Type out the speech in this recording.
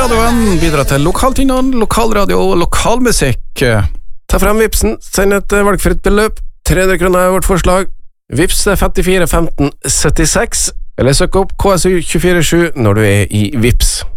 radioen bidrar til lokaltingene, lokalradio og lokalmusikk. Ta frem Vipsen, send et valgfritt beløp. 300 kroner er vårt forslag. Vips 54 15 76, eller søk opp KSU 247 når du er i Vips.